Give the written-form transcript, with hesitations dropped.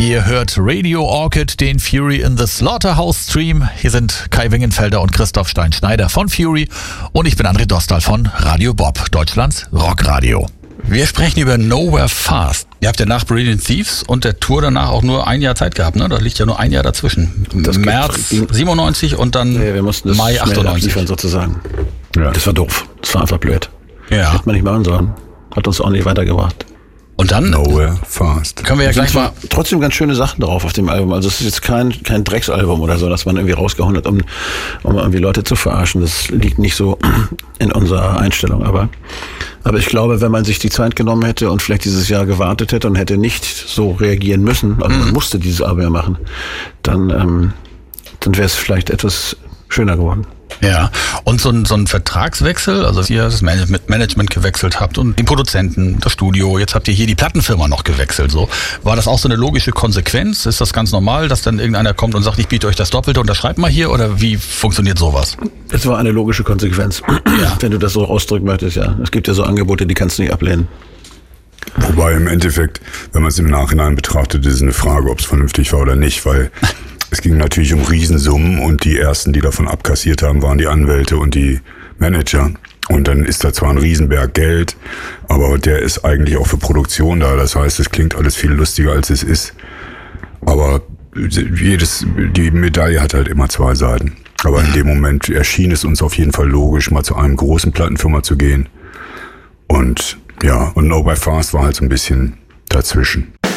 Ihr hört Radio Orchid, den Fury in the Slaughterhouse Stream. Hier sind Kai Wingenfelder und Christoph Stein-Schneider von Fury und ich bin André Dostal von Radio Bob, Deutschlands Rockradio. Wir sprechen über Nowhere Fast. Ihr habt ja nach Brilliant Thieves und der Tour danach auch nur ein Jahr Zeit gehabt, ne? Da liegt ja nur ein Jahr dazwischen. März 97 und dann wir mussten Mai 98 sozusagen. Ja. Das war doof. Das war einfach blöd. Ja. Hätte man nicht machen sollen. Hat uns auch nicht weitergebracht. Und dann Nowhere Fast. können wir ja gleich mal... Trotzdem ganz schöne Sachen drauf auf dem Album. Also es ist jetzt kein Drecksalbum oder so, dass man irgendwie rausgehauen hat, um irgendwie Leute zu verarschen. Das liegt nicht so in unserer Einstellung. Aber ich glaube, wenn man sich die Zeit genommen hätte und vielleicht dieses Jahr gewartet hätte und hätte nicht so reagieren müssen, also man musste dieses Album ja machen, dann wäre es vielleicht etwas schöner geworden. Ja, und so ein Vertragswechsel, also ihr das Management gewechselt habt und den Produzenten, das Studio, jetzt habt ihr hier die Plattenfirma noch gewechselt. So, war das auch so eine logische Konsequenz? Ist das ganz normal, dass dann irgendeiner kommt und sagt, ich biete euch das Doppelte, unterschreibt mal hier? Oder wie funktioniert sowas? Es war eine logische Konsequenz, wenn du das so ausdrücken möchtest, ja. Es gibt ja so Angebote, die kannst du nicht ablehnen. Wobei im Endeffekt, wenn man es im Nachhinein betrachtet, ist es eine Frage, ob es vernünftig war oder nicht, weil es ging natürlich um Riesensummen und die ersten, die davon abkassiert haben, waren die Anwälte und die Manager. Und dann ist da zwar ein Riesenberg Geld, aber der ist eigentlich auch für Produktion da. Das heißt, es klingt alles viel lustiger, als es ist. Aber die Medaille hat halt immer zwei Seiten. Aber in dem Moment erschien es uns auf jeden Fall logisch, mal zu einem großen Plattenfirma zu gehen. Und Nowhere Fast war halt so ein bisschen dazwischen.